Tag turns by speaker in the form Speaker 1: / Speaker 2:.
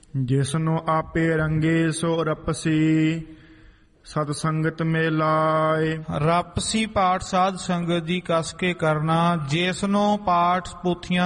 Speaker 1: ਜਿਸਨੂੰ ਆਪੇ ਰੰਗੇ ਸੋ ਰਪਸੀ, ਸਤ ਸੰਗਤ ਮੇ ਲਾਏ।
Speaker 2: ਰਪਸੀ ਪਾਠ ਸਾਧ ਸੰਗਤ ਦੀ ਕਸ ਕੇ ਕਰਨਾ। ਜਿਸਨੂੰ ਪਾਠ ਪੋਥੀਆਂ